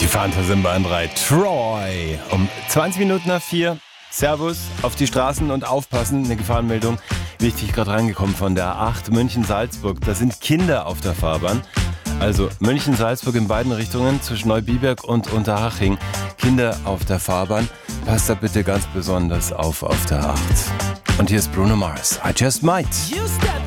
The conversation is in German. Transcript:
Fanta Simba in 3. Troy. Um 20 Minuten nach 4. Servus, auf die Straßen und aufpassen. Eine Gefahrenmeldung. Wichtig, gerade reingekommen von der A8 München-Salzburg. Da sind Kinder auf der Fahrbahn. Also München-Salzburg in beiden Richtungen zwischen Neubiberg und Unterhaching. Kinder auf der Fahrbahn. Passt da bitte ganz besonders auf der A8. Und hier ist Bruno Mars. I Just Might. You step